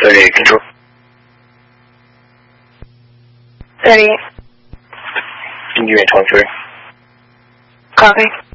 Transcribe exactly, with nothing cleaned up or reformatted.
thirty-eight, control. thirty-eight. Can you give me twenty-three? Copy.